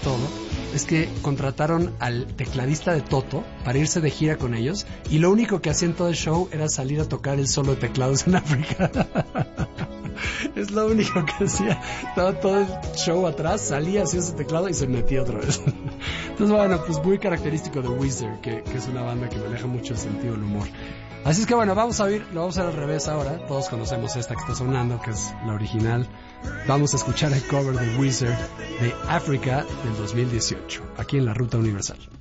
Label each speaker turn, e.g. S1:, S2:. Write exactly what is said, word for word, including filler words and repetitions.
S1: todo es que contrataron al tecladista de Toto para irse de gira con ellos y lo único que hacía en todo el show era salir a tocar el solo de teclados en África. Es lo único que hacía. Estaba todo el show atrás, salía, hacía ese teclado y se metía otra vez. Entonces, bueno, pues muy característico de Weezer, que, que es una banda que maneja mucho el sentido del humor. Así es que bueno, vamos a ver, lo vamos a ver al revés ahora. Todos conocemos esta que está sonando, que es la original. Vamos a escuchar el cover de Weezer de África del dos mil dieciocho, aquí en la Ruta Universal.